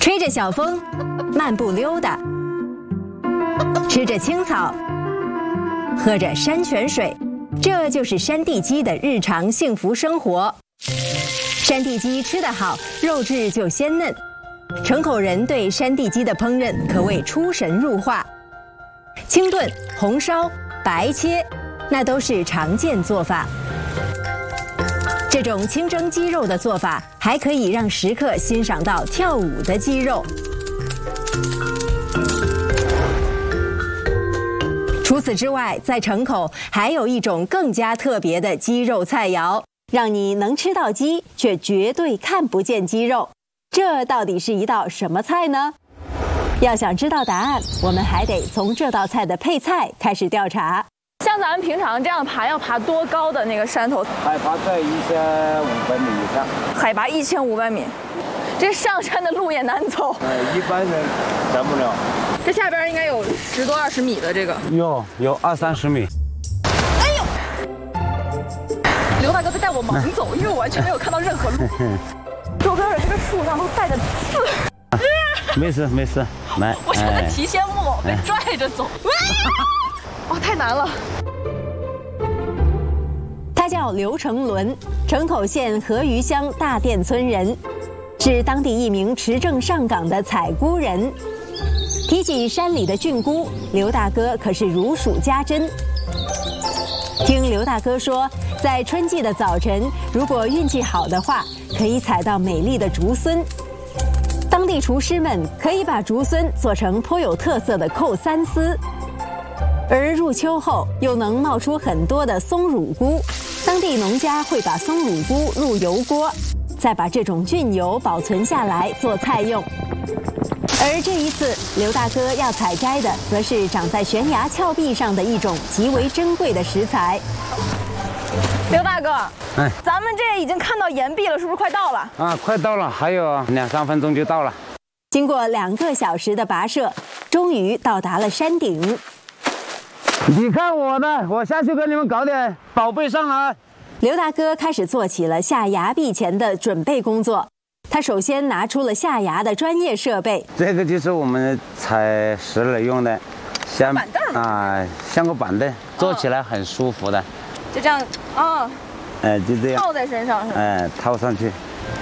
吹着小风，漫步溜达，吃着青草，喝着山泉水，这就是山地鸡的日常幸福生活。山地鸡吃得好，肉质就鲜嫩。城口人对山地鸡的烹饪可谓出神入化，清炖、红烧、白切，那都是常见做法。这种清蒸鸡肉的做法，还可以让食客欣赏到跳舞的鸡肉。除此之外，在城口还有一种更加特别的鸡肉菜肴，让你能吃到鸡，却绝对看不见鸡肉。这到底是一道什么菜呢？要想知道答案，我们还得从这道菜的配菜开始调查。 像咱们平常这样爬，要爬多高的那个山头？ 海拔在1500米以上。 海拔1500米，这上山的路也难走。 一般人上不了。 这下边应该有10多20米的这个。 有20-30米。 哎呦！刘大哥在带我盲走，因为我完全没有看到任何路。周边的这个树上都带着刺。 没事，来。 我现在提线木偶被拽着走。哇，太难了。 他叫刘成伦，城口县河鱼乡大店村人，是当地一名持证上岗的采菇人。提起山里的菌菇，刘大哥可是如数家珍。听刘大哥说，在春季的早晨，如果运气好的话，可以采到美丽的竹荪。当地厨师们可以把竹荪做成颇有特色的扣三丝。而入秋后又能冒出很多的松乳菇，当地农家会把松乳菇入油锅，再把这种菌油保存下来做菜用。而这一次，刘大哥要采摘的，则是长在悬崖峭壁上的一种极为珍贵的食材。 刘大哥，咱们这已经看到岩壁了，是不是快到了？ 啊，快到了，还有2-3分钟就到了。 经过2个小时的跋涉，终于到达了山顶。 你看我的，我下去给你们搞点宝贝上来。 刘大哥开始做起了下崖壁前的准备工作。他首先拿出了下崖的专业设备， 这个就是我们采石榴用的，像板凳啊，像个板凳，坐起来很舒服的。 就这样啊， 就这样套在身上是吧？ 套上去。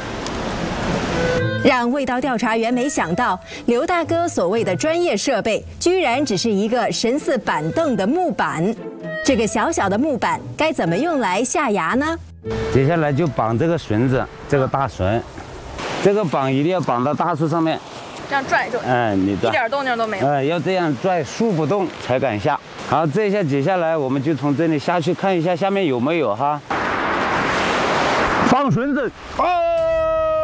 让味道调查员没想到，刘大哥所谓的专业设备，居然只是一个神似板凳的木板。这个小小的木板该怎么用来下崖呢？ 接下来就绑这个绳子，这个大绳，这个绑一定要绑到大树上面， 这样拽就， 你拽， 一点动静都没有。 要这样拽，树不动才敢下。好，这一下接下来我们就从这里下去看一下下面有没有哈。放绳子，